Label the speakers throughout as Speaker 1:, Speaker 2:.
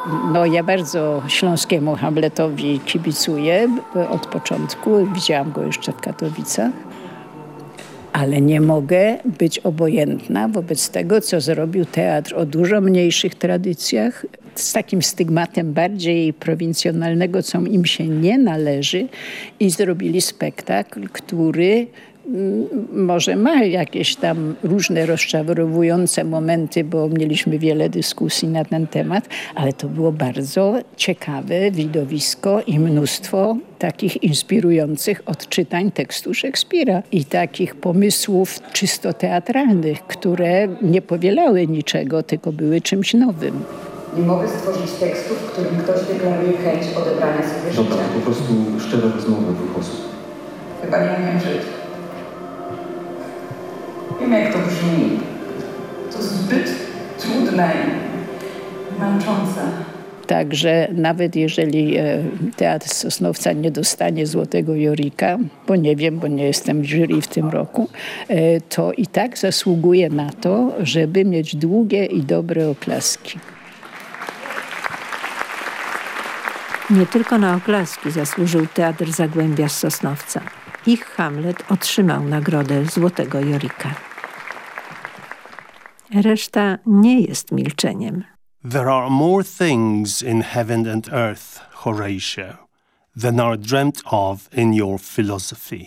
Speaker 1: No, ja bardzo śląskiemu Hamletowi kibicuję od początku. Widziałam go jeszcze w Katowicach. Ale nie mogę być obojętna wobec tego, co zrobił teatr o dużo mniejszych tradycjach, z takim stygmatem bardziej prowincjonalnego, co im się nie należy, i zrobili spektakl, który może ma jakieś tam różne rozczarowujące momenty, bo mieliśmy wiele dyskusji na ten temat, ale to było bardzo ciekawe widowisko i mnóstwo takich inspirujących odczytań tekstu Szekspira i takich pomysłów czysto teatralnych, które nie powielały niczego, tylko były czymś nowym.
Speaker 2: Nie mogę stworzyć tekstu, w którym ktoś deklaruje chęć odebrania sobie życia.
Speaker 3: Dobra, po prostu szczere rozmowy dwóch osób.
Speaker 2: Chyba nie umiem żyć. Wiem, jak to brzmi. To zbyt trudne i męczące.
Speaker 1: Także nawet jeżeli Teatr Sosnowca nie dostanie Złotego Jorika, bo nie wiem, bo nie jestem w jury w tym roku, to i tak zasługuje na to, żeby mieć długie i dobre oklaski.
Speaker 4: Nie tylko na oklaski zasłużył Teatr Zagłębia z Sosnowca. Ich Hamlet otrzymał nagrodę Złotego Jorika. Reszta nie jest milczeniem.
Speaker 5: There are more things in heaven and earth, Horatio, than are dreamt of in your philosophy.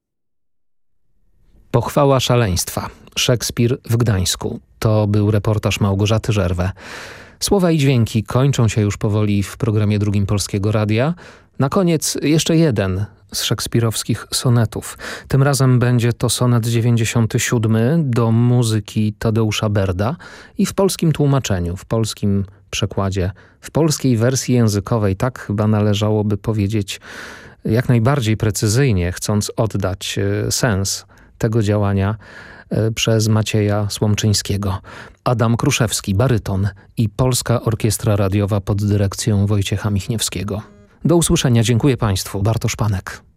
Speaker 6: Pochwała szaleństwa. Szekspir w Gdańsku. To był reportaż Małgorzaty Żerwę. Słowa i dźwięki kończą się już powoli w programie Drugim Polskiego Radia. Na koniec jeszcze jeden z szekspirowskich sonetów. Tym razem będzie to sonet 97 do muzyki Tadeusza Berda i w polskim tłumaczeniu, w polskim przekładzie, w polskiej wersji językowej. Tak chyba należałoby powiedzieć jak najbardziej precyzyjnie, chcąc oddać sens tego działania przez Macieja Słomczyńskiego. Adam Kruszewski, baryton i Polska Orkiestra Radiowa pod dyrekcją Wojciecha Michniewskiego. Do usłyszenia. Dziękuję Państwu. Bartosz Panek.